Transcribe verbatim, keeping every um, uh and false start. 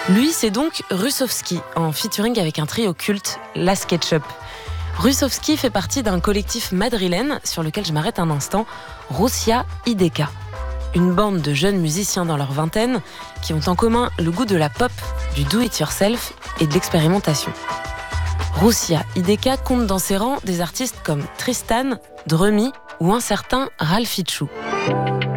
Lui, c'est donc Russovski, en featuring avec un trio culte, La Sketchup. Russovski fait partie d'un collectif madrilène sur lequel je m'arrête un instant, Russia I D K. Une bande de jeunes musiciens dans leur vingtaine qui ont en commun le goût de la pop, du do-it-yourself et de l'expérimentation. Russia I D K compte dans ses rangs des artistes comme Tristan, Drummy ou un certain Ralph Ichou.